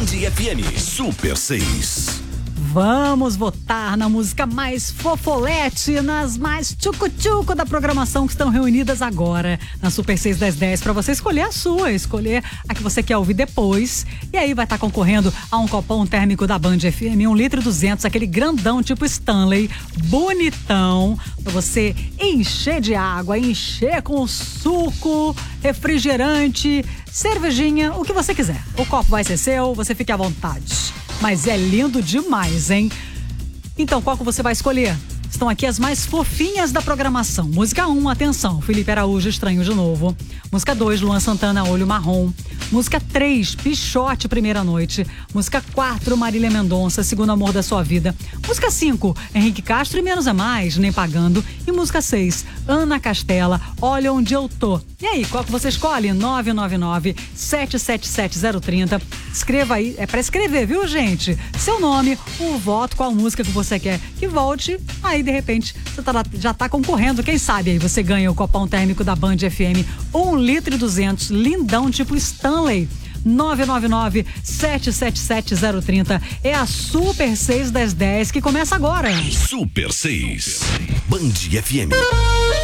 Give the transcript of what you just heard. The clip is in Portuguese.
Band FM Super 6. Vamos votar na música mais fofolete, nas mais tchucu-tchucu da programação que estão reunidas agora na Super 6 das 10 para você escolher a sua, escolher a que você quer ouvir depois. E aí vai estar concorrendo a um copão térmico da Band FM, 1,2 litros, aquele grandão tipo Stanley, bonitão, para você encher de água, encher com suco, refrigerante, cervejinha, o que você quiser. O copo vai ser seu, você fique à vontade. Mas é lindo demais, hein? Então, qual que você vai escolher? Estão aqui as mais fofinhas da programação. Música 1, atenção, Felipe Araújo, Estranho de Novo. Música 2, Luan Santana, Olho Marrom. Música 3, Pichote, Primeira Noite. Música 4, Marília Mendonça, Segundo Amor da Sua Vida. Música 5, Henrique Castro e Menos é Mais, Nem Pagando. E música 6, Ana Castela, Olha Onde Eu Tô. E aí, qual que você escolhe? 999-777-030. Escreva aí, é pra escrever, viu, gente? Seu nome, o voto, qual música que você quer que volte. Aí, de repente, você já tá concorrendo. Quem sabe aí você ganha o copão térmico da Band FM, 1,2 litros, lindão, tipo Stanley. 999-777-030. É a Super 6 das 10 que começa agora. Super 6. Band FM.